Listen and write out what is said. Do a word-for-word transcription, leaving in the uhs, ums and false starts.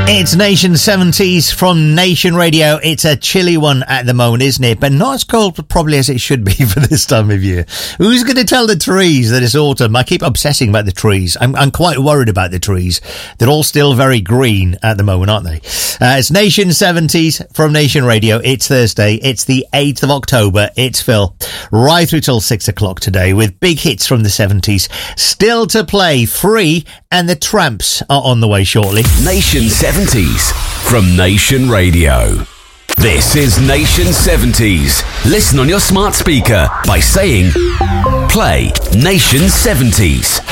It's Nation seventies from Nation Radio. It's a chilly one at the moment, isn't it? But not as cold probably as it should be for this time of year. Who's going to tell the trees that it's autumn? I keep obsessing about the trees. I'm, I'm quite worried about the trees. They're all still very green at the moment, aren't they? Uh, it's Nation seventies from Nation Radio. It's Thursday. It's the eighth of October. It's Phil. Right through till six o'clock today with big hits from the seventies. Still to play, Free and the Tramps are on the way shortly. Nation seventies from Nation Radio. This is Nation seventies. Listen on your smart speaker by saying, play Nation seventies.